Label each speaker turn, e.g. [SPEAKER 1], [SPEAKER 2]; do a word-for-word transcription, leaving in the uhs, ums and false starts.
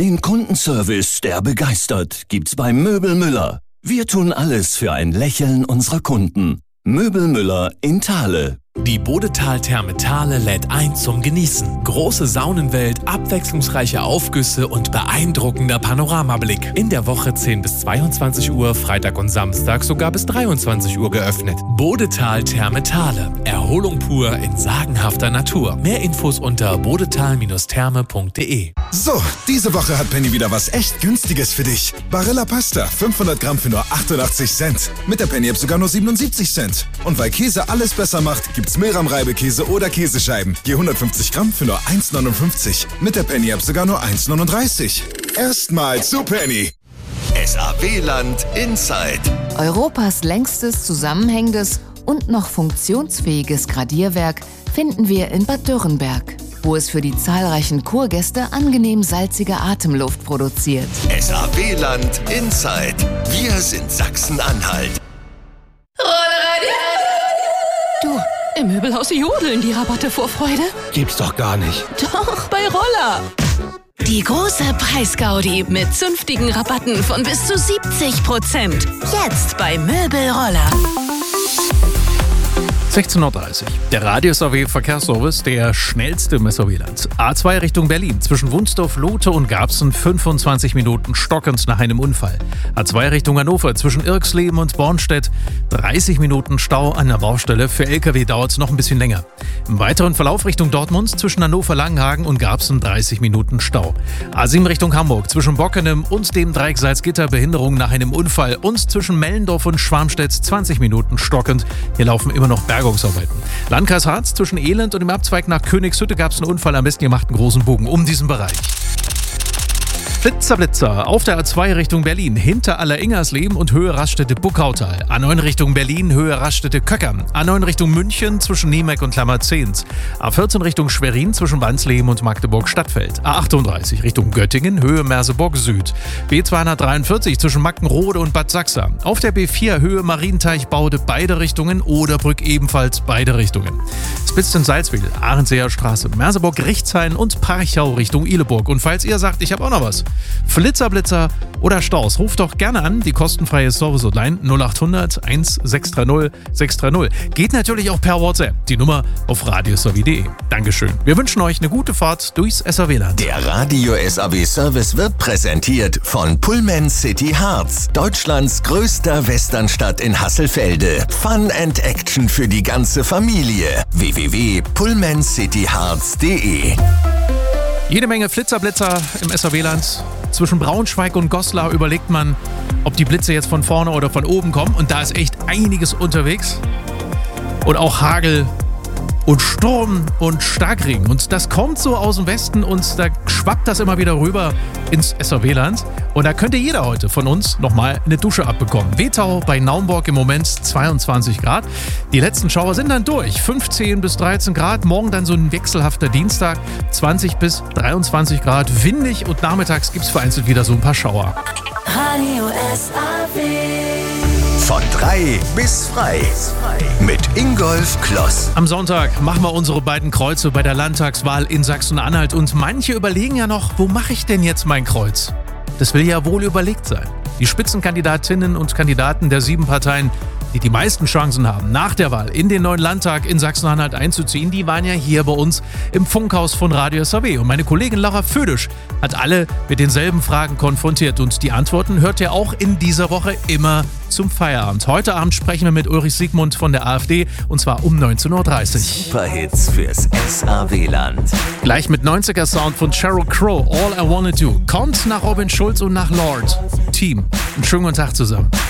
[SPEAKER 1] Den Kundenservice, der begeistert, gibt's bei Möbel Müller. Wir tun alles für ein Lächeln unserer Kunden. Möbel Müller in Thale.
[SPEAKER 2] Die Bodetal-Therme Thale lädt ein zum Genießen. Große Saunenwelt, abwechslungsreiche Aufgüsse und beeindruckender Panoramablick. In der Woche zehn bis zweiundzwanzig Uhr, Freitag und Samstag sogar bis dreiundzwanzig Uhr geöffnet. Bodetal-Therme Thale. Erholung pur in sagenhafter Natur. Mehr Infos unter bodetal Therme punkt de.
[SPEAKER 3] So, diese Woche hat Penny wieder was echt Günstiges für dich. Barilla Pasta, fünfhundert Gramm für nur achtundachtzig Cent. Mit der Penny-App sogar nur siebenundsiebzig Cent. Und weil Käse alles besser macht, gibt's Meram-Reibekäse oder Käsescheiben. Je hundertfünfzig Gramm für nur eins neunundfünfzig. Mit der Penny-App sogar nur eins neununddreißig. Erstmal zu Penny.
[SPEAKER 4] S A W-Land Inside.
[SPEAKER 5] Europas längstes, zusammenhängendes und noch funktionsfähiges Gradierwerk finden wir in Bad Dürrenberg, wo es für die zahlreichen Kurgäste angenehm salzige Atemluft produziert.
[SPEAKER 4] S A W-Land Inside. Wir sind Sachsen-Anhalt.
[SPEAKER 6] Du, im Möbelhaus jodeln die Rabatte vor Freude.
[SPEAKER 7] Gibt's doch gar nicht.
[SPEAKER 6] Doch, bei Roller. Die große Preisgaudi mit zünftigen Rabatten von bis zu siebzig Prozent. Jetzt bei Möbelroller.
[SPEAKER 8] sechzehn Uhr dreißig. Der Radio-S A W-Verkehrsservice, der schnellste im S A W-Land. A zwei Richtung Berlin, zwischen Wunsdorf, Lote und Garbsen, fünfundzwanzig Minuten stockend nach einem Unfall. A zwei Richtung Hannover, zwischen Irksleben und Bornstedt, dreißig Minuten Stau an der Baustelle. Für L K W dauert es noch ein bisschen länger. Im weiteren Verlauf Richtung Dortmund, zwischen Hannover-Langenhagen und Garbsen, dreißig Minuten Stau. A sieben Richtung Hamburg, zwischen Bockenem und dem Dreieck Salzgitter, Behinderung nach einem Unfall. Und zwischen Mellendorf und Schwarmstedt, zwanzig Minuten stockend. Hier laufen immer noch Berge. Landkreis Harz, zwischen Elend und dem Abzweig nach Königshütte gab es einen Unfall. Am besten ihr macht einen großen Bogen um diesen Bereich. Blitzer, Blitzer, auf der A zwei Richtung Berlin, hinter Aller-Ingersleben und Höhe Raststätte Buckautal. A neun Richtung Berlin, Höhe Raststätte Köckern. A neun Richtung München, zwischen Niemek und Klammerzehns. A vierzehn Richtung Schwerin, zwischen Wansleben und Magdeburg-Stadtfeld. A achtunddreißig Richtung Göttingen, Höhe Merseburg Süd. B zweihundertdreiundvierzig zwischen Mackenrode und Bad Sachsa. Auf der B vier, Höhe Marienteich-Baude, beide Richtungen. Oderbrück ebenfalls beide Richtungen. Spitzt in Salzwedel, Ahrenseer Straße, Merseburg-Richtshain und Parchau Richtung Ihleburg. Und falls ihr sagt, ich habe auch noch was. Flitzer, Blitzer oder Staus, ruft doch gerne an, die kostenfreie Service-Hotline null achthundert eins sechs drei null sechs drei null. Geht natürlich auch per WhatsApp, die Nummer auf radios punkt de. Dankeschön. Wir wünschen euch eine gute Fahrt durchs S A W-Land.
[SPEAKER 4] Der Radio-S A W-Service wird präsentiert von Pullman City Harz, Deutschlands größter Westernstadt in Hasselfelde. Fun and Action für die ganze Familie. w w w punkt pullman city harz punkt de.
[SPEAKER 8] Jede Menge Flitzerblitzer im S A W-Land. Zwischen Braunschweig und Goslar überlegt man, ob die Blitze jetzt von vorne oder von oben kommen. Und da ist echt einiges unterwegs. Und auch Hagel und Sturm und Starkregen. Und das kommt so aus dem Westen und da schwappt das immer wieder rüber ins S A W-Land. Und da könnte jeder heute von uns nochmal eine Dusche abbekommen. Wetau bei Naumburg im Moment zweiundzwanzig Grad. Die letzten Schauer sind dann durch. fünfzehn bis dreizehn Grad. Morgen dann so ein wechselhafter Dienstag. zwanzig bis dreiundzwanzig Grad. Windig und nachmittags gibt es vereinzelt wieder so ein paar Schauer.
[SPEAKER 6] Radio S A W.
[SPEAKER 4] Von drei bis frei. Mit Ingolf Kloss.
[SPEAKER 8] Am Sonntag machen wir unsere beiden Kreuze bei der Landtagswahl in Sachsen-Anhalt. Und manche überlegen ja noch, wo mache ich denn jetzt mein Kreuz? Das will ja wohl überlegt sein. Die Spitzenkandidatinnen und Kandidaten der sieben Parteien, die die meisten Chancen haben, nach der Wahl in den neuen Landtag in Sachsen-Anhalt einzuziehen, die waren ja hier bei uns im Funkhaus von Radio S A W. Und meine Kollegin Laura Födisch hat alle mit denselben Fragen konfrontiert. Und die Antworten hört ihr auch in dieser Woche immer zum Feierabend. Heute Abend sprechen wir mit Ulrich Siegmund von der AfD und zwar um neunzehn Uhr dreißig.
[SPEAKER 4] Superhits fürs S A W-Land.
[SPEAKER 8] Gleich mit neunziger Sound von Sheryl Crow, All I Wanna Do. Kommt nach Robin Schulz und nach Lord. Team, einen schönen guten Tag zusammen.